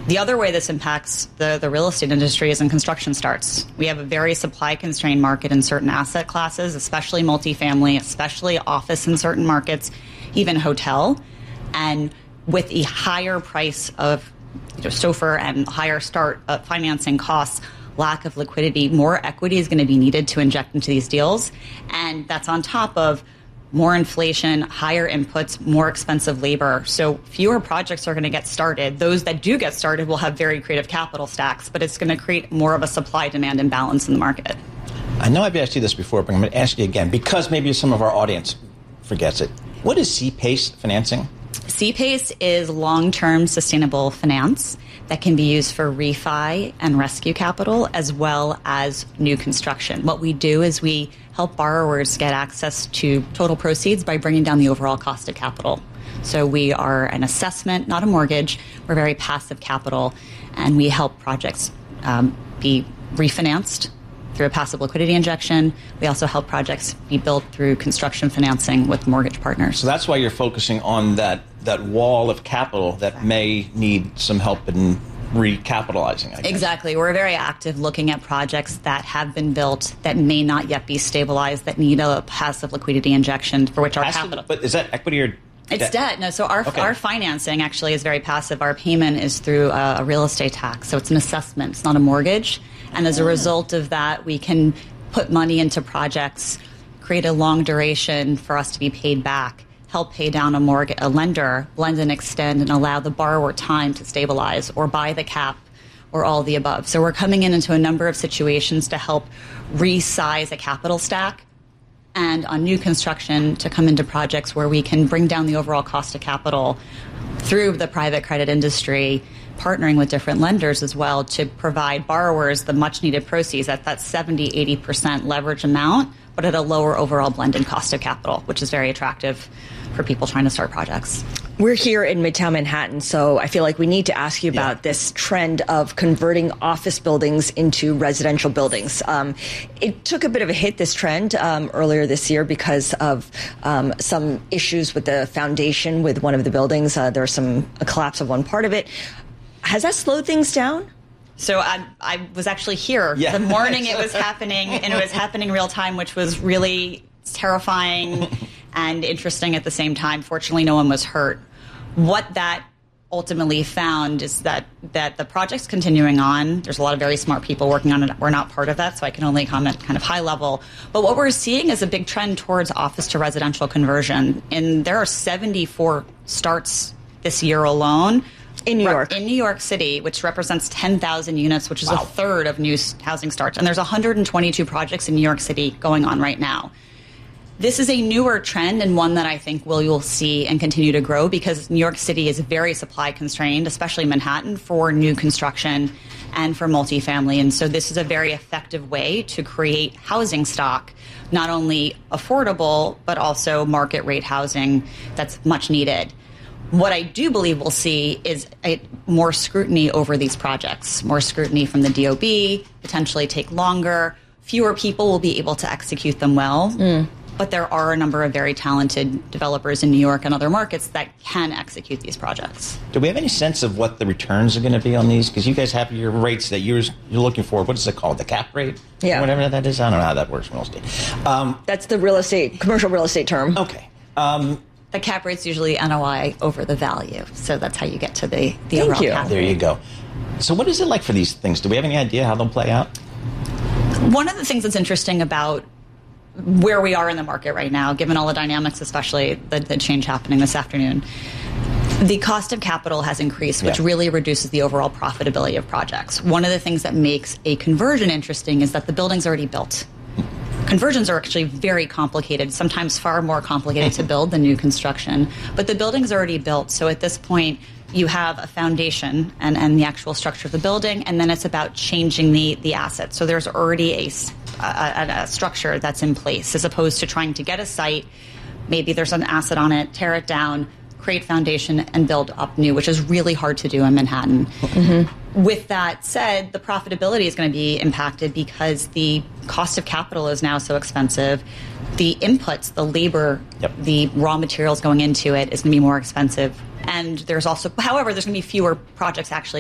The other way this impacts the real estate industry is in construction starts. We have a very supply-constrained market in certain asset classes, especially multifamily, especially office in certain markets, even hotel. And with a higher price of SOFR and higher start financing costs, lack of liquidity, more equity is going to be needed to inject into these deals. And that's on top of more inflation, higher inputs, more expensive labor. So fewer projects are going to get started. Those that do get started will have very creative capital stacks, but it's going to create more of a supply-demand imbalance in the market. I know I've asked you this before, but I'm going to ask you again, because maybe some of our audience forgets it. What is C-PACE financing? C-PACE is long-term sustainable finance that can be used for refi and rescue capital as well as new construction. What we do is we help borrowers get access to total proceeds by bringing down the overall cost of capital. So we are an assessment, not a mortgage. We're very passive capital, and we help projects be refinanced through a passive liquidity injection. We also help projects be built through construction financing with mortgage partners. So that's why you're focusing on that wall of capital that may need some help in recapitalizing, I guess. Exactly. We're very active looking at projects that have been built that may not yet be stabilized, that need a passive liquidity injection for which our capital... But is that equity or... It's debt. No, so our financing actually is very passive. Our payment is through a real estate tax. So it's an assessment. It's not a mortgage. And as a result of that, we can put money into projects, create a long duration for us to be paid back, help pay down a lender, blend and extend, and allow the borrower time to stabilize or buy the cap or all the above. So we're coming into a number of situations to help resize a capital stack, and on new construction to come into projects where we can bring down the overall cost of capital through the private credit industry, partnering with different lenders as well to provide borrowers the much needed proceeds at that 70-80% leverage amount, but at a lower overall blended cost of capital, which is very attractive for people trying to start projects. We're here in Midtown Manhattan, so I feel like we need to ask you about this trend of converting office buildings into residential buildings. It took a bit of a hit, this trend, earlier this year because of some issues with the foundation with one of the buildings. There was a collapse of one part of it. Has that slowed things down? So I was actually here the morning it was happening, and it was happening real time, which was really terrifying and interesting at the same time. Fortunately, no one was hurt. What that ultimately found is that the project's continuing on. There's a lot of very smart people working on it. We're not part of that, so I can only comment kind of high level. But what we're seeing is a big trend towards office to residential conversion. And there are 74 starts this year alone. In New York. In New York City, which represents 10,000 units, which is a third of new housing starts. And there's 122 projects in New York City going on right now. This is a newer trend and one that I think you'll see and continue to grow because New York City is very supply constrained, especially Manhattan, for new construction and for multifamily. And so this is a very effective way to create housing stock, not only affordable, but also market rate housing that's much needed. What I do believe we'll see is more scrutiny over these projects, more scrutiny from the DOB, potentially take longer. Fewer people will be able to execute them well. But there are a number of very talented developers in New York and other markets that can execute these projects. Do we have any sense of what the returns are going to be on these? Because you guys have your rates that you're looking for. What is it called? The cap rate? Yeah. Whatever that is. I don't know how that works in real estate. That's the commercial real estate term. Okay. The cap rate's usually NOI over the value. So that's how you get to the overall cap rate. There you go. So what is it like for these things? Do we have any idea how they'll play out? One of the things that's interesting about where we are in the market right now, given all the dynamics, especially the change happening this afternoon, the cost of capital has increased, which really reduces the overall profitability of projects. One of the things that makes a conversion interesting is that the building's already built. Conversions are actually very complicated, sometimes far more complicated to build than new construction. But the building's already built, so at this point, you have a foundation and the actual structure of the building, and then it's about changing the assets. So there's already a structure that's in place, as opposed to trying to get a site, maybe there's an asset on it, tear it down, create foundation, and build up new, which is really hard to do in Manhattan. With that said, the profitability is going to be impacted because the cost of capital is now so expensive. The inputs, the labor, the raw materials going into it is going to be more expensive. And there's also, however, there's going to be fewer projects actually